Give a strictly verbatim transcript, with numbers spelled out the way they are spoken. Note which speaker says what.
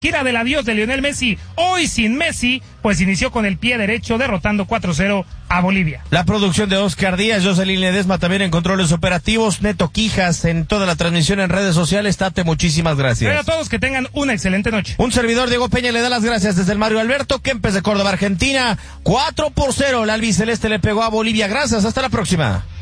Speaker 1: gira del adiós de Lionel Messi, hoy sin Messi, pues inició con el pie derecho derrotando cuatro cero a Bolivia.
Speaker 2: La producción de Oscar Díaz, Jocelyn Ledesma también en controles operativos, Neto Quijas en toda la transmisión en redes sociales. Tate, muchísimas gracias.
Speaker 1: Pero a todos que tengan una excelente noche.
Speaker 2: Un servidor, Diego Peña, le da las gracias desde el Mario Alberto Kempes de Córdoba, Argentina. cuatro por cero, la albiceleste le pegó a Bolivia. Gracias, hasta la próxima.